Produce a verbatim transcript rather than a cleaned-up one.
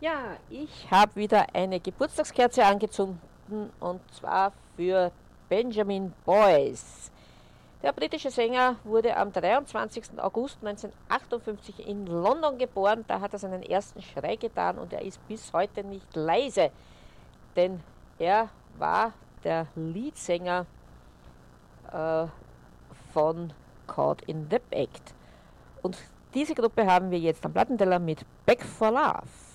Ja, ich habe wieder eine Geburtstagskerze angezündet und zwar für Benjamin Boyce. Der britische Sänger wurde am dreiundzwanzigsten August neunzehnhundertachtundfünfzig in London geboren. Da hat er seinen ersten Schrei getan und er ist bis heute nicht leise, denn er war der Leadsänger äh, von Caught in the Act. Und diese Gruppe haben wir jetzt am Plattenteller mit Back for Love.